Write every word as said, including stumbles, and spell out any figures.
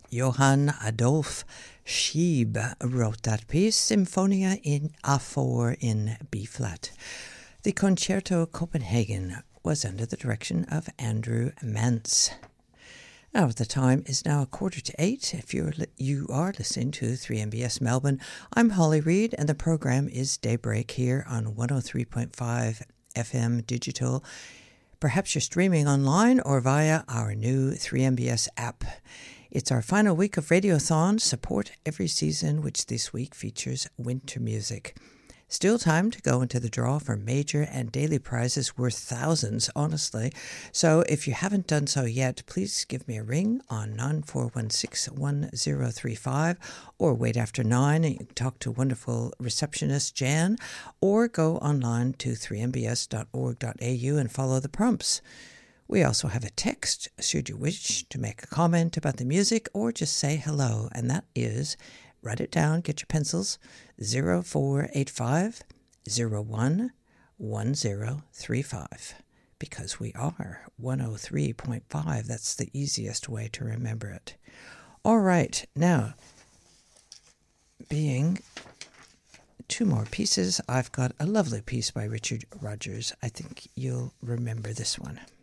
Johann Adolf Schieb wrote that piece, Symphonia in A four in B-flat. The Concerto Copenhagen was under the direction of Andrew Mance. Now, the time is now a quarter to eight. If you're li- you are listening to three M B S Melbourne, I'm Holly Reid, and the program is Daybreak here on one oh three point five F M digital. Perhaps you're streaming online or via our new three M B S app. It's our final week of Radiothon, support every season, which this week features winter music. Still time to go into the draw for major and daily prizes worth thousands, honestly. So if you haven't done so yet, please give me a ring on nine four one six, one zero three five or wait after nine and you can talk to wonderful receptionist Jan, or go online to three m b s dot org dot a u and follow the prompts. We also have a text, should you wish to make a comment about the music or just say hello, and that is, write it down, get your pencils, zero four eight five, zero one, one zero three five, because we are one oh three point five. That's the easiest way to remember it. All right, now, being two more pieces, I've got a lovely piece by Richard Rodgers. I think you'll remember this one.